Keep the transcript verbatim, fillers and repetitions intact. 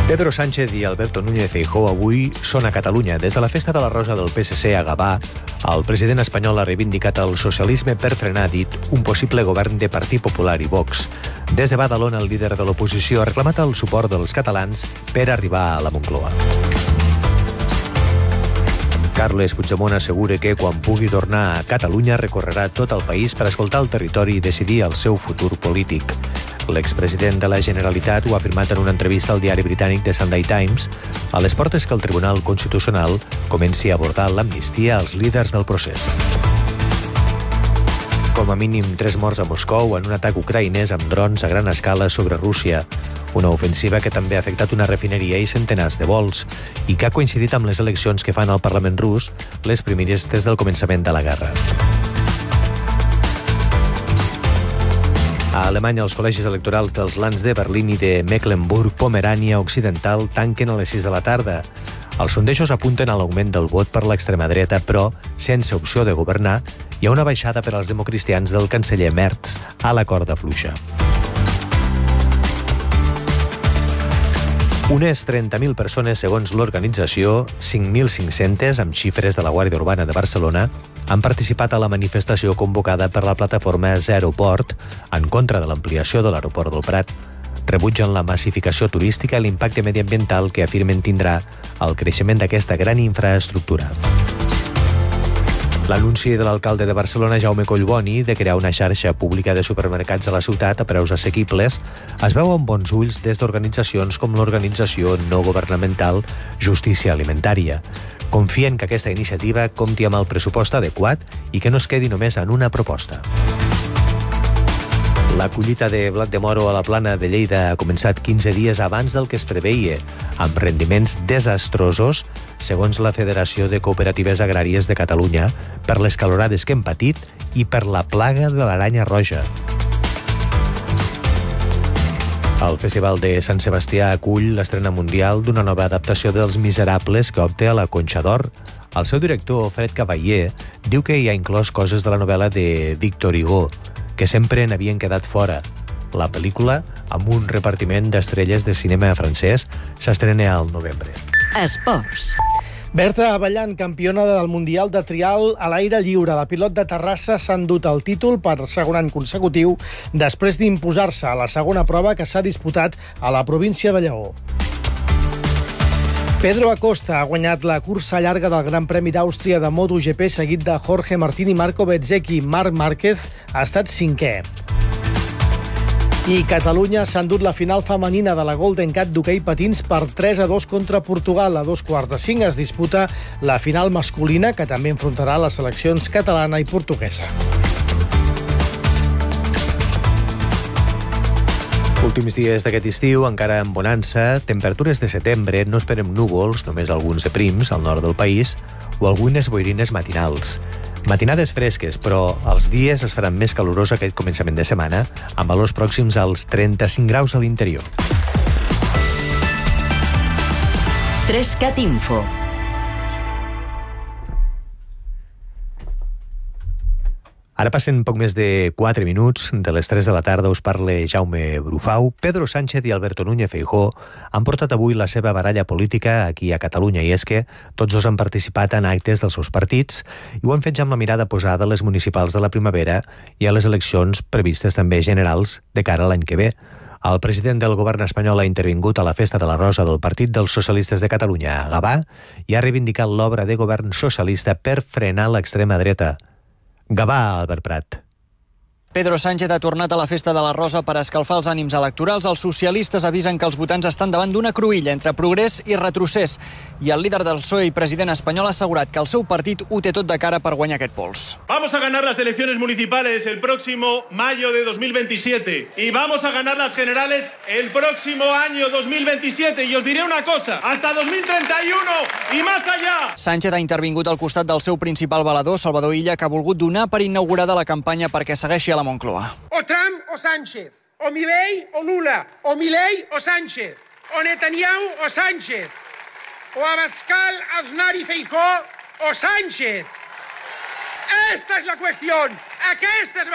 Pedro Sánchez i Alberto Núñez Feijóo avui són a Catalunya. Des de la Festa de la Rosa del P S C a Gavà, el president espanyol ha reivindicat el socialisme per frenar, ha dit, un possible govern de Partit Popular i Vox. Des de Badalona, el líder de l'oposició ha reclamat el suport dels catalans per arribar a la Moncloa. Carles Puigdemont assegura que quan pugui tornar a Catalunya recorrerà tot el país per escoltar el territori i decidir el seu futur polític. L'expresident de la Generalitat ho ha afirmat en una entrevista al diari britànic The Sunday Times a les portes que el Tribunal Constitucional comenci a abordar l'amnistia als líders del procés. Com a mínim tres morts a Moscou en un atac ucraïnès amb drons a gran escala sobre Rússia. Una ofensiva que també ha afectat una refineria i centenars de vols i que ha coincidit amb les eleccions que fan al Parlament rus, les primeres des del començament de la guerra. A Alemanya, els col·legis electorals dels lands de Berlín i de Mecklenburg-Pomerània Occidental tanquen a les sis de la tarda. Els sondejos apunten a l'augment del vot per l'extrema dreta, però sense opció de governar, hi ha una baixada per als democristians del canceller Merz a la corda fluixa. Unes trenta mil persones, segons l'organització, cinc mil cinc-centes, amb xifres de la Guàrdia Urbana de Barcelona, han participat a la manifestació convocada per la plataforma Zero Port en contra de l'ampliació de l'aeroport del Prat. Rebutgen la massificació turística i l'impacte mediambiental que afirmen tindrà el creixement d'aquesta gran infraestructura. L'anunci de l'alcalde de Barcelona, Jaume Collboni, de crear una xarxa pública de supermercats a la ciutat a preus assequibles es veu amb bons ulls des d'organitzacions com l'organització no governamental Justícia Alimentària. Confien que aquesta iniciativa compti amb el pressupost adequat i que no es quedi només en una proposta. La collita de blat de moro a la Plana de Lleida ha començat quinze dies abans del que es preveia, amb rendiments desastrosos, segons la Federació de Cooperatives Agràries de Catalunya, per les calorades que hem patit i per la plaga de l'aranya roja. El Festival de Sant Sebastià acull l'estrena mundial d'una nova adaptació dels Miserables que opta a la Conxa d'Or. El seu director, Fred Cavallé, diu que hi ha inclòs coses de la novel·la de Victor Hugo, que sempre n'havien quedat fora. La pel·lícula, amb un repartiment d'estrelles de cinema francès, s'estrena al novembre. Esports. Berta Avellan, campiona del Mundial de Trial a l'aire lliure. La pilot de Terrassa s'ha endut el títol per segon any consecutiu després d'imposar-se a la segona prova que s'ha disputat a la província de Lleó. Pedro Acosta ha guanyat la cursa llarga del Gran Premi d'Àustria de MotoGP seguit de Jorge Martín i Marco Bezzecchi. Marc Márquez ha estat cinquè. I Catalunya s'ha endut la final femenina de la Golden Cup d'hoquei patins per tres a dos contra Portugal. A dos quarts de cinc es disputa la final masculina, que també enfrontarà les seleccions catalana i portuguesa. Últims dies d'aquest estiu, encara amb bonança, temperatures de setembre, no esperem núvols, només alguns de prims al nord del país, o algunes boirines matinals. Matinades fresques, però els dies es faran més calorós aquest començament de setmana, amb valors pròxims als trenta-cinc graus a l'interior. Trescat Info. Ara passen poc més de quatre minuts. De les tres de la tarda us parla Jaume Brufau. Pedro Sánchez i Alberto Núñez Feijóo han portat avui la seva baralla política aquí a Catalunya, i és que tots dos han participat en actes dels seus partits i ho han fet ja amb la mirada posada a les municipals de la primavera i a les eleccions previstes també generals de cara a l'any que ve. El president del govern espanyol ha intervingut a la Festa de la Rosa del Partit dels Socialistes de Catalunya a Gavà i ha reivindicat l'obra de govern socialista per frenar l'extrema dreta. Gavà, Albert Prat. Pedro Sánchez ha tornat a la Festa de la Rosa per escalfar els ànims electorals. Els socialistes avisen que els votants estan davant d'una cruïlla entre progrés i retrocés. I el líder del P S O E i president espanyol ha assegurat que el seu partit ho té tot de cara per guanyar aquest pols. Vamos a ganar las elecciones municipales el próximo mayo de dos mil veintisiete y vamos a ganar las generales el próximo año dos mil veintisiete. Y os diré una cosa, hasta dos mil treinta y uno y más allá. Sánchez ha intervingut al costat del seu principal valedor, Salvador Illa, que ha volgut donar per inaugurada la campanya perquè segueixi a la Moncloa. O Trump o Sánchez, o Milei o Lula, o Milei o Sánchez, o Netanyahu o Sánchez, o Abascal, Aznar y Feijóo o Sánchez. Esta es la cuestión. Aquesta és